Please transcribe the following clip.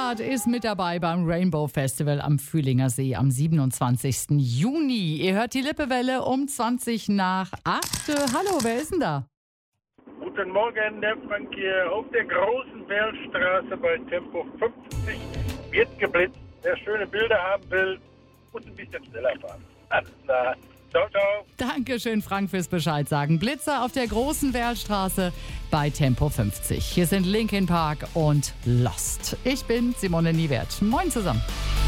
Stuttgart ist mit dabei beim Rainbow Festival am Fühlinger See am 27. Juni. Ihr hört die Lippewelle um 20 nach 8. Hallo, wer ist denn da? Guten Morgen, der Frank hier auf der großen Berlstraße bei Tempo 50 wird geblitzt. Wer schöne Bilder haben will, muss ein bisschen schneller fahren. Alles klar. Ciao, ciao. Dankeschön, Frank, fürs Bescheid sagen. Blitzer auf der großen Berlstraße bei Tempo 50. Hier sind Linkin Park und Lost. Ich bin Simone Niewert. Moin zusammen.